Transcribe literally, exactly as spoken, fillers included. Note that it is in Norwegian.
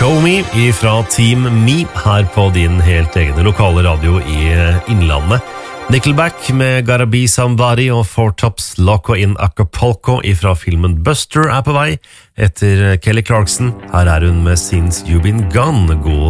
Show Me fra Team Me her på din helt egne lokale radio i Innlandet. Nickelback med Gotta Be Somebody og Four Tops Loco in Acapulco fra filmen Buster er på vei etter Kelly Clarkson. Her er hun med Since You've Been Gone. God